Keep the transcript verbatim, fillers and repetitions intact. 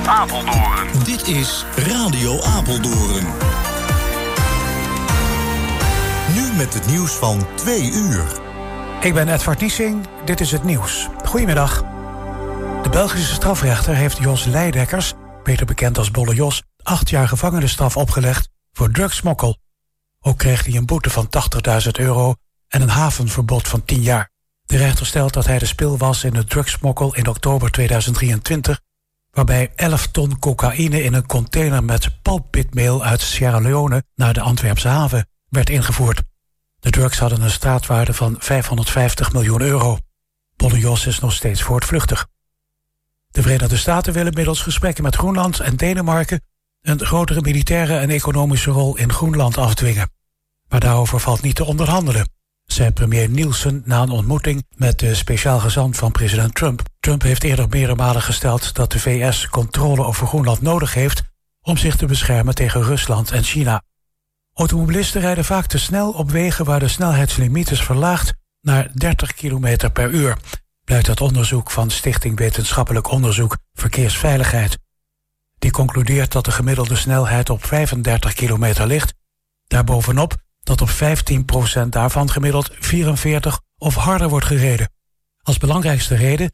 Apeldoorn. Dit is Radio Apeldoorn. Nu met het nieuws van twee uur. Ik ben Edvard Niesing, dit is het nieuws. Goedemiddag. De Belgische strafrechter heeft Jos Leidekkers, beter bekend als Bolle Jos, acht jaar gevangenisstraf opgelegd voor drugsmokkel. Ook kreeg hij een boete van tachtigduizend euro en een havenverbod van tien jaar. De rechter stelt dat hij de spil was in de drugsmokkel in oktober tweeduizend drieëntwintig... waarbij elf ton cocaïne in een container met palmpitmeel uit Sierra Leone naar de Antwerpse haven werd ingevoerd. De drugs hadden een straatwaarde van vijfhonderdvijftig miljoen euro. Bolle Jos is nog steeds voortvluchtig. De Verenigde Staten willen middels gesprekken met Groenland en Denemarken een grotere militaire en economische rol in Groenland afdwingen. Maar daarover valt niet te onderhandelen, zei premier Nielsen na een ontmoeting met de speciaal gezant van president Trump. Trump heeft eerder meerdere malen gesteld dat de V S controle over Groenland nodig heeft om zich te beschermen tegen Rusland en China. Automobilisten rijden vaak te snel op wegen waar de snelheidslimiet is verlaagd naar dertig kilometer per uur, blijkt uit onderzoek van Stichting Wetenschappelijk Onderzoek Verkeersveiligheid. Die concludeert dat de gemiddelde snelheid op vijfendertig kilometer ligt, daarbovenop dat op vijftien procent daarvan gemiddeld vierenveertig of harder wordt gereden. Als belangrijkste reden